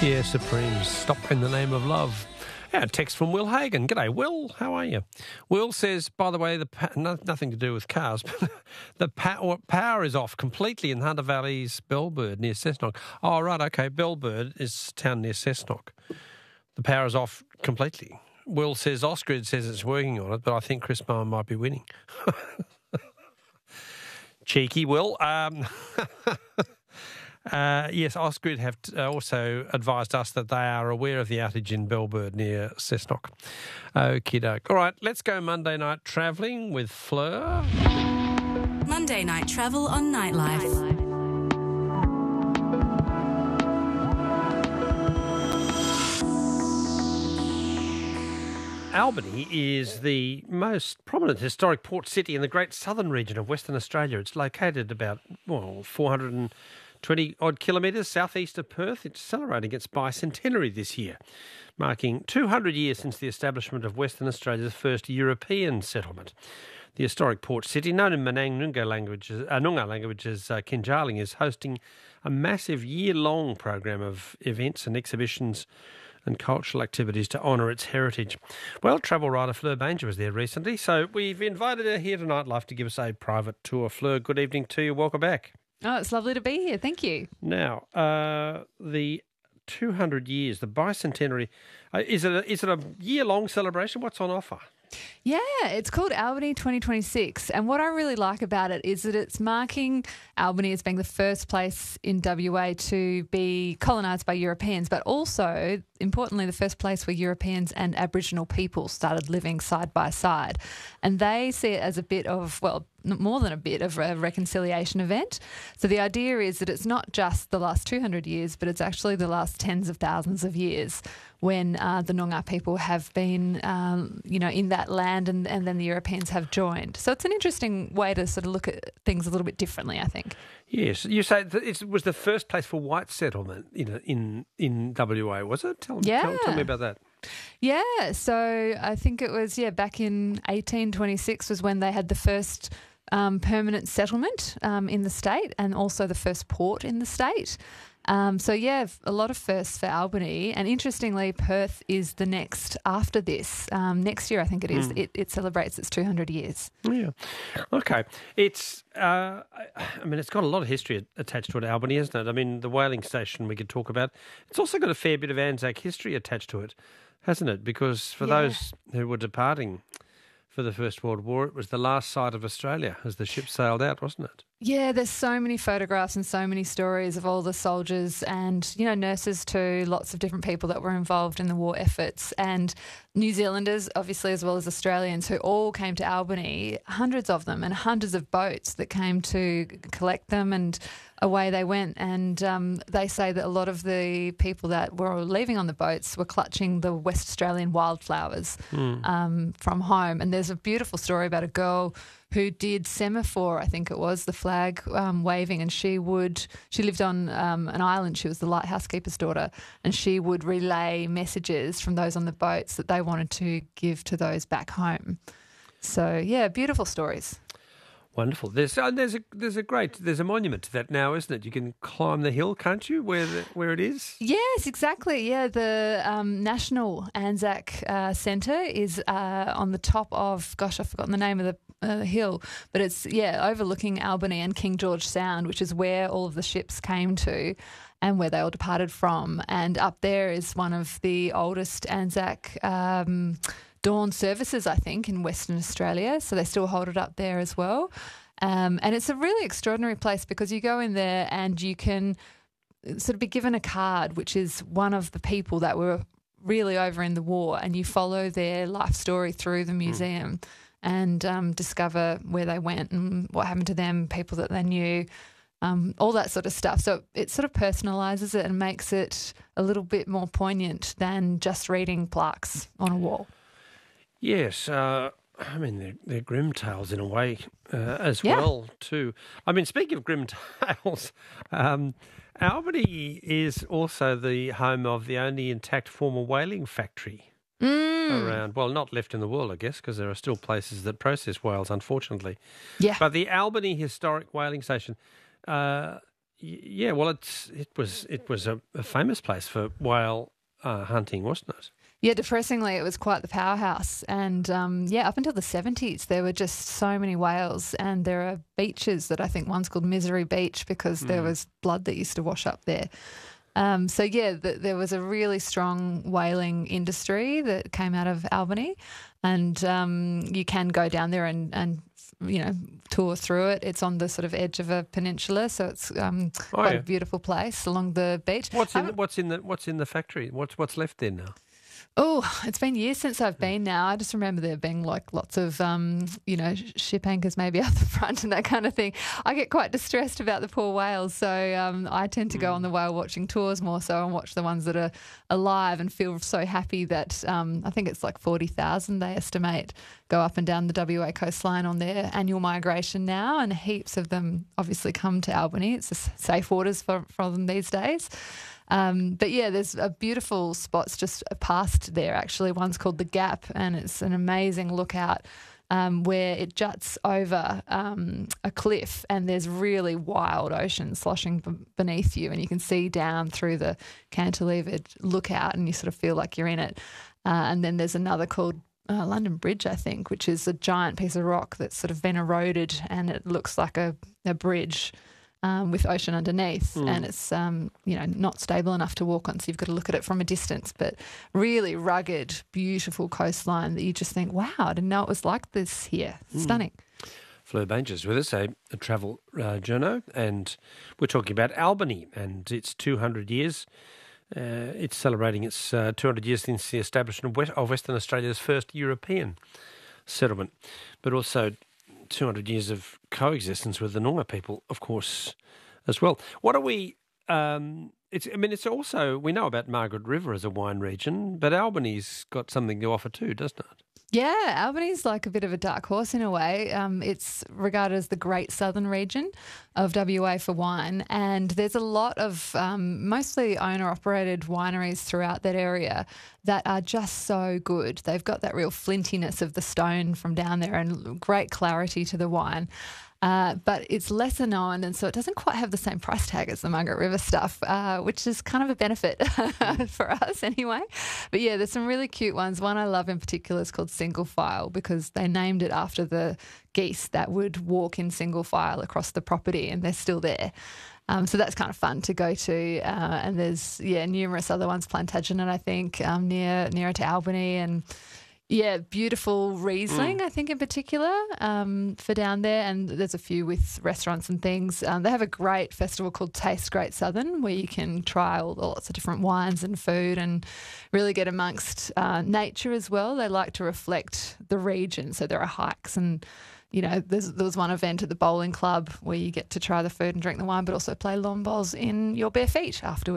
Yeah, Supremes, Stop in the Name of Love. A text from Will Hagan. G'day, Will. How are you? Will says, by the way, nothing to do with cars, but the power is off completely in Hunter Valley's Bellbird near Cessnock. Oh, right, okay. Bellbird is a town near Cessnock. The power is off completely. Will says, Ausgrid says it's working on it, but I think Chris Marr might be winning. Cheeky, Will. Yes, Ausgrid have also advised us that they are aware of the outage in Bellbird near Cessnock. Okie doke. All right, let's go Monday night travelling with Fleur. Monday night travel on Nightlife. Albany is the most prominent historic port city in the great southern region of Western Australia. It's located about 420-odd kilometres southeast of Perth. It's celebrating its bicentenary this year, marking 200 years since the establishment of Western Australia's first European settlement. The historic port city, known in Noongar language as Kinjarling, is hosting a massive year-long program of events and exhibitions and cultural activities to honour its heritage. Well, travel writer Fleur Banger was there recently, so we've invited her here to Nightlife to give us a private tour. Fleur, good evening to you. Welcome back. Oh, it's lovely to be here. Thank you. Now, the 200 years, the bicentenary, is it a year-long celebration? What's on offer? Yeah, it's called Albany 2026, and what I really like about it is that it's marking Albany as being the first place in WA to be colonised by Europeans, but also, importantly, the first place where Europeans and Aboriginal people started living side by side. And they see it as a bit of, well, more than a bit of a reconciliation event. So the idea is that it's not just the last 200 years, but it's actually the last tens of thousands of years when the Noongar people have been, in that land and then the Europeans have joined. So it's an interesting way to sort of look at things a little bit differently, I think. Yes. You say that it was the first place for white settlement in WA, was it? Tell me about that. Yeah. So I think it was, back in 1826 was when they had the first permanent settlement in the state and also the first port in the state. A lot of firsts for Albany. And interestingly, Perth is the next after this. Next year, I think it is. It celebrates its 200 years. Yeah. Okay. It's, it's got a lot of history attached to it, Albany, isn't it? I mean, the whaling station we could talk about. It's also got a fair bit of Anzac history attached to it, hasn't it? Because for those who were departing for the First World War, it was the last sight of Australia as the ship sailed out, wasn't it? Yeah, there's so many photographs and so many stories of all the soldiers and, nurses too, lots of different people that were involved in the war efforts, and New Zealanders, obviously, as well as Australians, who all came to Albany, hundreds of them, and hundreds of boats that came to collect them, and away they went. And they say that a lot of the people that were leaving on the boats were clutching the West Australian wildflowers from home. And there's a beautiful story about a girl who did semaphore, I think it was, the flag waving, and she lived on an island. She was the lighthouse keeper's daughter, and she would relay messages from those on the boats that they wanted to give to those back home. So, yeah, beautiful stories. Wonderful. There's a monument to that now, isn't it? You can climb the hill, can't you, where it is? Yes, exactly. Yeah, the National Anzac Centre is on the top of, I've forgotten the name of the hill, but it's, overlooking Albany and King George Sound, which is where all of the ships came to and where they all departed from. And up there is one of the oldest Anzac dawn services, I think, in Western Australia. So they still hold it up there as well. And it's a really extraordinary place because you go in there and you can sort of be given a card, which is one of the people that were really over in the war, and you follow their life story through the museum and discover where they went and what happened to them, people that they knew, all that sort of stuff. So it sort of personalises it and makes it a little bit more poignant than just reading plaques on a wall. Yes, they're grim tales in a way as well too. I mean, speaking of grim tales, Albany is also the home of the only intact former whaling factory around. Well, not left in the world, I guess, because there are still places that process whales, unfortunately. Yeah. But the Albany Historic Whaling Station, Yeah, well, it was a famous place for whale hunting, wasn't it? Yeah, depressingly, it was quite the powerhouse. And up until the 70s, there were just so many whales. And there are beaches that I think one's called Misery Beach because there was blood that used to wash up there. There was a really strong whaling industry that came out of Albany. And you can go down there and tour through it. It's on the sort of edge of a peninsula, so it's quite a beautiful place along the beach. What's in the factory? What's left there now? Oh, it's been years since I've been now. I just remember there being like lots of, ship anchors maybe out the front and that kind of thing. I get quite distressed about the poor whales, so I tend to go on the whale watching tours more so and watch the ones that are alive and feel so happy that I think it's like 40,000 they estimate go up and down the WA coastline on their annual migration now, and heaps of them obviously come to Albany. It's just safe waters for them these days. There's beautiful spots just past there, actually. One's called The Gap, and it's an amazing lookout where it juts over a cliff, and there's really wild ocean sloshing beneath you, and you can see down through the cantilevered lookout, and you sort of feel like you're in it. And then there's another called London Bridge, I think, which is a giant piece of rock that's sort of been eroded, and it looks like a bridge. With ocean underneath, and it's not stable enough to walk on, so you've got to look at it from a distance, but really rugged, beautiful coastline that you just think, wow, I didn't know it was like this here. Stunning. Fleur Banger's with us, a travel journo, and we're talking about Albany and its 200 years. It's celebrating its 200 years since the establishment of Western Australia's first European settlement, but also 200 years of coexistence with the Noongar people, of course, as well. What are we... it's also... We know about Margaret River as a wine region, but Albany's got something to offer too, doesn't it? Yeah, Albany's like a bit of a dark horse in a way. It's regarded as the Great Southern region of WA for wine, and there's a lot of mostly owner-operated wineries throughout that area that are just so good. They've got that real flintiness of the stone from down there and great clarity to the wine. But it's lesser known, and so it doesn't quite have the same price tag as the Margaret River stuff, which is kind of a benefit for us anyway. But yeah, there's some really cute ones. One I love in particular is called Single File because they named it after the geese that would walk in single file across the property, and they're still there. So that's kind of fun to go to. And there's, numerous other ones, Plantagenet, I think, nearer to Albany, and beautiful Riesling, I think, in particular, for down there. And there's a few with restaurants and things. They have a great festival called Taste Great Southern where you can try all lots of different wines and food and really get amongst nature as well. They like to reflect the region. So there are hikes and, there was one event at the bowling club where you get to try the food and drink the wine, but also play lawn bowls in your bare feet afterwards.